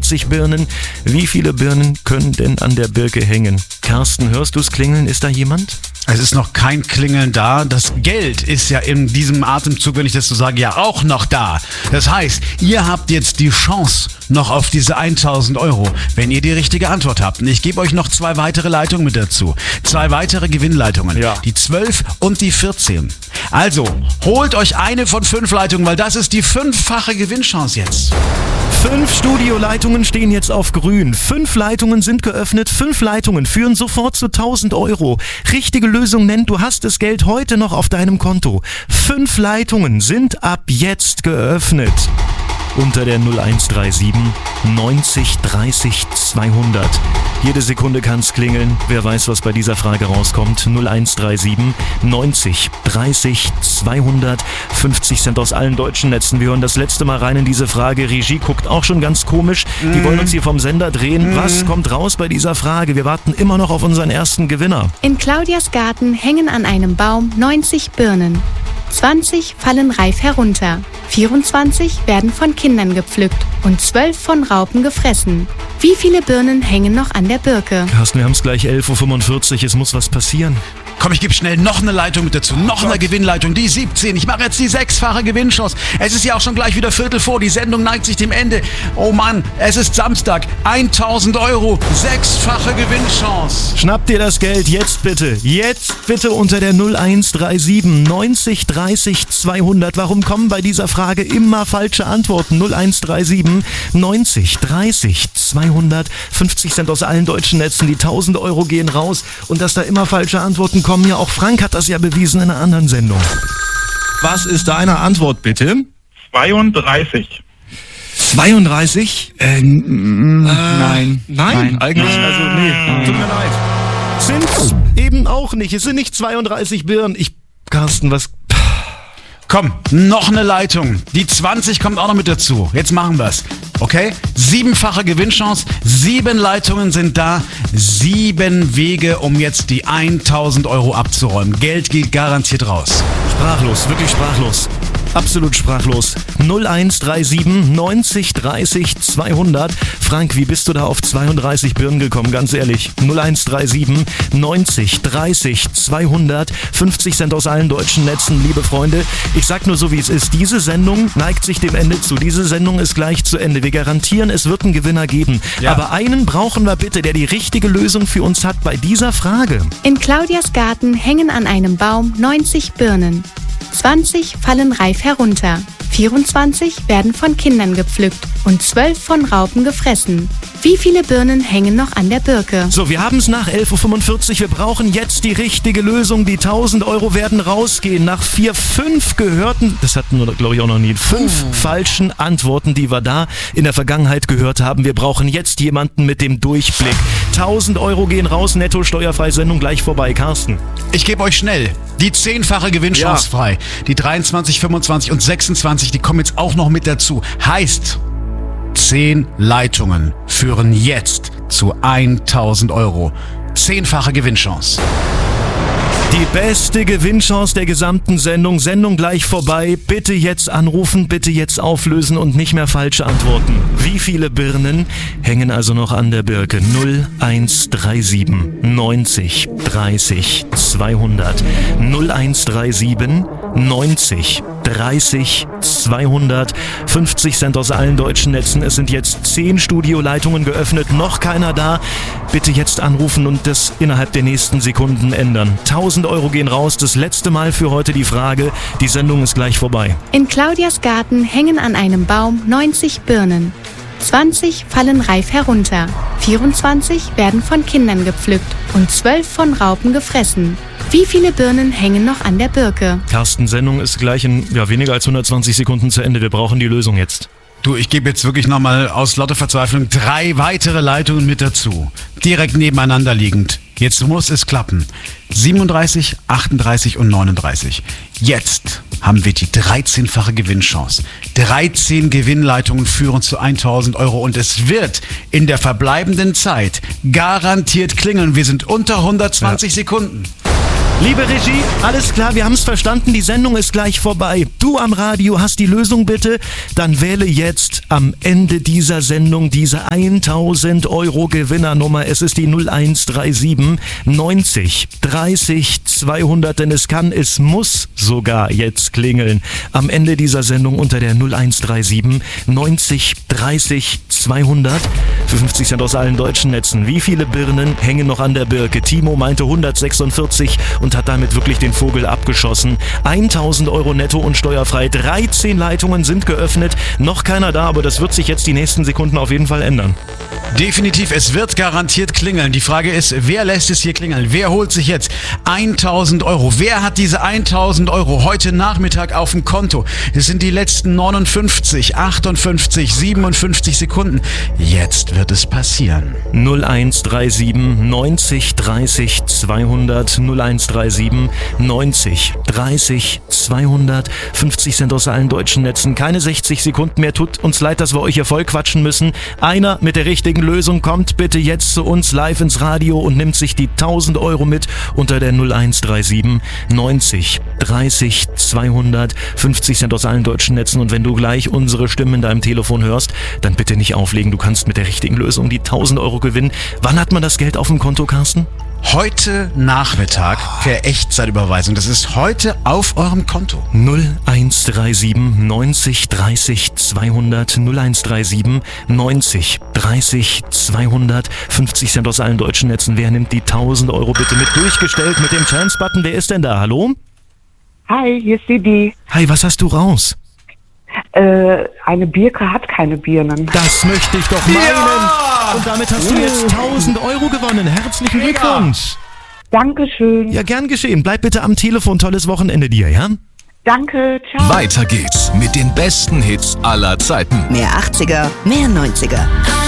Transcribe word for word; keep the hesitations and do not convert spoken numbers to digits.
fünfundvierzig Birnen. Wie viele Birnen können denn an der Birke hängen? Carsten, hörst du es klingeln? Ist da jemand? Es ist noch kein Klingeln da. Das Geld ist ja in diesem Atemzug, wenn ich das so sage, ja auch noch da. Das heißt, ihr habt jetzt die Chance noch auf diese tausend Euro, wenn ihr die richtige Antwort habt. Und ich gebe euch noch zwei weitere Leitungen mit dazu. Zwei weitere Gewinnleitungen. Ja. Die zwölf und die vierzehn. Also, holt euch eine von fünf Leitungen, weil das ist die fünffache Gewinnchance jetzt. Fünf Studioleitungen stehen jetzt auf grün. Fünf Leitungen sind geöffnet. Fünf Leitungen führen sofort zu tausend Euro. Richtige Lösung nennt, du hast das Geld heute noch auf deinem Konto. Fünf Leitungen sind ab jetzt geöffnet. Unter der null eins drei sieben neunzig dreißig zweihundert. Jede Sekunde kann's klingeln. Wer weiß, was bei dieser Frage rauskommt. null eins drei sieben neunzig dreißig zweihundert. fünfzig Cent aus allen deutschen Netzen. Wir hören das letzte Mal rein in diese Frage. Regie guckt auch schon ganz komisch. Die Mm. wollen uns hier vom Sender drehen. Mm. Was kommt raus bei dieser Frage? Wir warten immer noch auf unseren ersten Gewinner. In Claudias Garten hängen an einem Baum neunzig Birnen. zwanzig fallen reif herunter. vierundzwanzig werden von Kindern gepflückt und zwölf von Raupen gefressen. Wie viele Birnen hängen noch an der Birke? Carsten, wir haben es gleich elf Uhr fünfundvierzig. Es muss was passieren. Komm, ich gebe schnell noch eine Leitung mit dazu. Noch eine Gewinnleitung, die siebzehn. Ich mache jetzt die sechsfache Gewinnchance. Es ist ja auch schon gleich wieder Viertel vor. Die Sendung neigt sich dem Ende. Oh Mann, es ist Samstag. tausend Euro. Sechsfache Gewinnchance. Schnapp dir das Geld jetzt bitte. Jetzt bitte unter der null eins drei sieben neunzig dreißig zweihundert. Warum kommen bei dieser Frage immer falsche Antworten? null eins drei sieben neunzig dreißig zweihundert. fünfzig Cent aus allen deutschen Netzen. Die tausend Euro gehen raus. Und dass da immer falsche Antworten kommen, ja, auch Frank hat das ja bewiesen in einer anderen Sendung. Was ist deine Antwort bitte? zweiunddreißig. zweiunddreißig? Äh, n- äh, nein. Nein, eigentlich, also nee, tut mir leid. Sind's eben auch nicht. Es sind nicht zweiunddreißig Birnen. Ich, Carsten, was... Komm, noch eine Leitung. Die zwanzig kommt auch noch mit dazu. Jetzt machen wir's. Okay? Siebenfache Gewinnchance. Sieben Leitungen sind da. Sieben Wege, um jetzt die tausend Euro abzuräumen. Geld geht garantiert raus. Sprachlos, wirklich sprachlos. Absolut sprachlos. null eins drei sieben neunzig dreißig zweihundert. Frank, wie bist du da auf zweiunddreißig Birnen gekommen? Ganz ehrlich. null eins drei sieben neunzig dreißig zweihundert. fünfzig Cent aus allen deutschen Netzen, liebe Freunde. Ich sag nur so, wie es ist. Diese Sendung neigt sich dem Ende zu. Diese Sendung ist gleich zu Ende. Wir garantieren, es wird einen Gewinner geben. Ja. Aber einen brauchen wir bitte, der die richtige Lösung für uns hat bei dieser Frage. In Claudias Garten hängen an einem Baum neunzig Birnen. zwanzig fallen reif herunter. vierundzwanzig werden von Kindern gepflückt und zwölf von Raupen gefressen. Wie viele Birnen hängen noch an der Birke? So, wir haben es nach elf Uhr fünfundvierzig. Wir brauchen jetzt die richtige Lösung. Die tausend Euro werden rausgehen. Nach vier, fünf gehörten, das hatten wir, glaube ich, auch noch nie, fünf oh. falschen Antworten, die wir da in der Vergangenheit gehört haben. Wir brauchen jetzt jemanden mit dem Durchblick. tausend Euro gehen raus, netto steuerfrei, Sendung gleich vorbei. Carsten. Ich gebe euch schnell die zehnfache Gewinnchance Ja. frei. Die dreiundzwanzig, fünfundzwanzig und sechsundzwanzig, die kommen jetzt auch noch mit dazu. Heißt, zehn Leitungen führen jetzt zu tausend Euro. Zehnfache Gewinnchance. Die beste Gewinnchance der gesamten Sendung. Sendung gleich vorbei. Bitte jetzt anrufen, bitte jetzt auflösen und nicht mehr falsche Antworten. Wie viele Birnen hängen also noch an der Birke? null eins drei sieben neunzig dreißig zweihundert. null eins drei sieben neunzig dreißig zweihundert. fünfzig Cent aus allen deutschen Netzen. Es sind jetzt zehn Studioleitungen geöffnet. Noch keiner da. Bitte jetzt anrufen und das innerhalb der nächsten Sekunden ändern. tausend Euro gehen raus. Das letzte Mal für heute die Frage. Die Sendung ist gleich vorbei. In Claudias Garten hängen an einem Baum neunzig Birnen. zwanzig fallen reif herunter. vierundzwanzig werden von Kindern gepflückt und zwölf von Raupen gefressen. Wie viele Birnen hängen noch an der Birke? Carsten, Sendung ist gleich in ja, weniger als hundertzwanzig Sekunden zu Ende. Wir brauchen die Lösung jetzt. Du, ich gebe jetzt wirklich nochmal aus lauter Verzweiflung drei weitere Leitungen mit dazu. Direkt nebeneinander liegend. Jetzt muss es klappen. siebenunddreißig, achtunddreißig und neununddreißig. Jetzt haben wir die dreizehnfache Gewinnchance. dreizehn Gewinnleitungen führen zu tausend Euro und es wird in der verbleibenden Zeit garantiert klingeln. Wir sind unter hundertzwanzig Ja. Sekunden. Liebe Regie, alles klar, wir haben es verstanden, die Sendung ist gleich vorbei. Du am Radio hast die Lösung bitte, dann wähle jetzt am Ende dieser Sendung diese tausend Euro Gewinnernummer. Es ist die null eins drei sieben neunzig dreißig zweihundert, denn es kann, es muss sogar jetzt klingeln. Am Ende dieser Sendung unter der null eins drei sieben neunzig dreißig zweihundert. Für fünfzig Cent aus allen deutschen Netzen. Wie viele Birnen hängen noch an der Birke? Timo meinte hundertsechsundvierzig und hat damit wirklich den Vogel abgeschossen. tausend Euro netto und steuerfrei. dreizehn Leitungen sind geöffnet. Noch keiner da, aber das wird sich jetzt die nächsten Sekunden auf jeden Fall ändern. Definitiv, es wird garantiert klingeln. Die Frage ist, wer lässt es hier klingeln? Wer holt sich jetzt tausend Euro? Wer hat diese tausend Euro heute Nachmittag auf dem Konto? Es sind die letzten neunundfünfzig, achtundfünfzig, siebenundfünfzig Sekunden. Jetzt wird es passieren. null eins drei sieben neunzig dreißig zweihundert, null eins drei sieben neunzig dreißig zweihundert, fünfzig Cent aus allen deutschen Netzen. Keine sechzig Sekunden mehr. Tut uns leid, dass wir euch hier voll quatschen müssen. Einer mit der richtigen Lösung kommt bitte jetzt zu uns live ins Radio und nimmt sich die tausend Euro mit unter der null eins drei sieben neunzig dreißig zweihundert, fünfzig Cent aus allen deutschen Netzen. Und wenn du gleich unsere Stimmen in deinem Telefon hörst, dann bitte nicht auflegen. Du kannst mit der richtigen Lösung die tausend Euro gewinnen. Wann hat man das Geld auf dem Konto, Carsten? Heute Nachmittag per Echtzeitüberweisung. Das ist heute auf eurem Konto. null eins drei sieben neunzig dreißig zweihundert, null eins drei sieben neunzig dreißig zweihundert, fünfzig Cent aus allen deutschen Netzen. Wer nimmt die tausend Euro bitte mit? Durchgestellt mit dem Chance-Button. Wer ist denn da? Hallo? Hi, hier ist Sidi. Hi, was hast du raus? Äh, eine Birke hat keine Birnen. Das möchte ich doch meinen. Ja! Und damit hast du jetzt tausend Euro gewonnen. Herzlichen Glückwunsch. Dankeschön. Ja, gern geschehen. Bleib bitte am Telefon. Tolles Wochenende dir, ja? Danke, ciao. Weiter geht's mit den besten Hits aller Zeiten. Mehr achtziger, mehr neunziger.